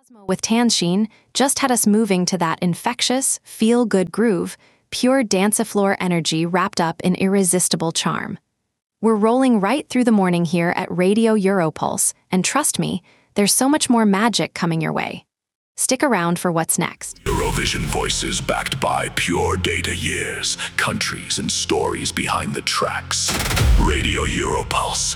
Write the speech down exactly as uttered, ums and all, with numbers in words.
Cosmo with Tansheen just had us moving to that infectious, feel-good groove, pure dance-a-floor energy wrapped up in irresistible charm. We're rolling right through the morning here at Radio Europulse, and trust me, there's so much more magic coming your way. Stick around for what's next. Eurovision voices backed by pure data years, countries and stories behind the tracks. Radio Europulse.